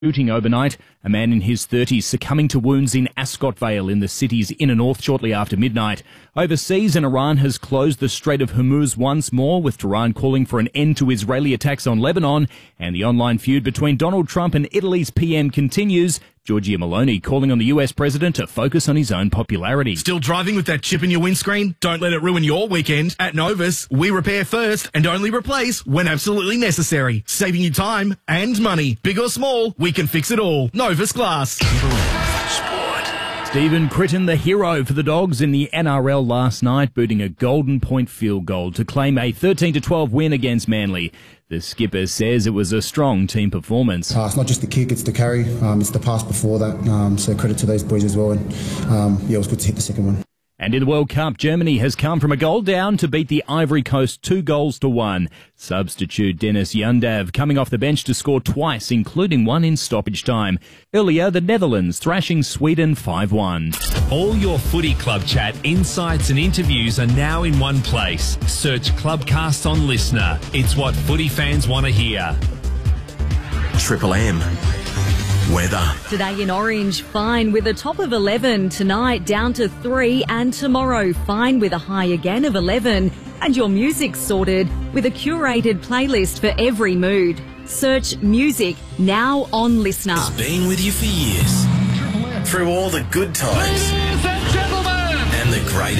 Shooting overnight, a man in his 30s succumbing to wounds in Ascot Vale in the city's inner north shortly after midnight. Overseas, and Iran has closed the Strait of Hormuz once more, with Tehran calling for an end to Israeli attacks on Lebanon, and the online feud between Donald Trump and Italy's PM continues. Giorgia Meloni calling on the US president to focus on his own popularity. Still driving with that chip in your windscreen? Don't let it ruin your weekend. At Novus, we repair first and only replace when absolutely necessary, saving you time and money. Big or small, we can fix it all. Novus Glass. Stephen Critton, the hero for the Dogs in the NRL last night, booting a Golden Point field goal to claim a 13-12 win against Manly. The skipper says it was a strong team performance. It's not just the kick, it's the carry. It's the pass before that. So credit to those boys as well. And it was good to hit the second one. And in the World Cup, Germany has come from a goal down to beat the Ivory Coast 2-1. Substitute Dennis Undav coming off the bench to score twice, including one in stoppage time. Earlier, the Netherlands thrashing Sweden 5-1. All your footy club chat, insights and interviews are now in one place. Search Clubcast on Listener. It's what footy fans want to hear. Triple M. Weather. Today in Orange, fine with a top of 11. Tonight down to 3, and tomorrow fine with a high again of 11. And your music's sorted with a curated playlist for every mood. Search music now on Listener. It's been with you for years. Through all the good times and the great